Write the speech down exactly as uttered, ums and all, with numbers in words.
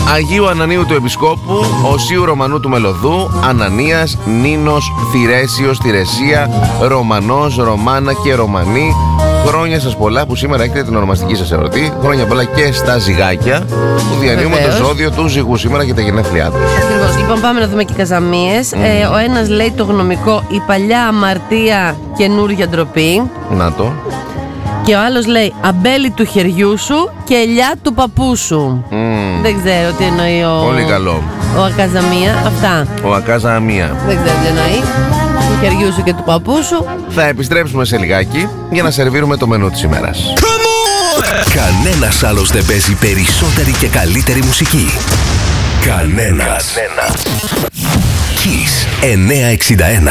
Αγίου Ανανίου του Επισκόπου, Οσίου Ρωμανού του Μελωδού, Ανανίας, Νίνος, Θηρέσιος, Θηρεσία, Ρωμανός, Ρωμάνα και Ρωμανή. Χρόνια σας πολλά που σήμερα έχετε την ονομαστική σας εορτή. Χρόνια πολλά και στα ζυγάκια που διανύουμε το ζώδιο του ζυγού σήμερα και τα γενέθλιά τους. Ακριβώς. Λοιπόν, πάμε να δούμε και καζαμίες. Mm. Ε, ο ένας λέει το γνωμικό, η παλιά αμαρτία, καινούρια ντροπή. Να το. Και ο άλλος λέει αμπέλι του χεριού σου και ελιά του παππού σου. Mm. Δεν ξέρω τι εννοεί ο... Πολύ καλό. Ο Ακαζαμία. Αυτά. Ο Ακαζαμία. Δεν ξέρω τι εννοεί. Του χεριού σου και του παππού σου. Θα επιστρέψουμε σε λιγάκι για να σερβίρουμε το μενού της ημέρας. Κανένας άλλος δεν παίζει περισσότερη και καλύτερη μουσική. Κανένας. Κανένας. Kiss εννιακόσια εξήντα ένα.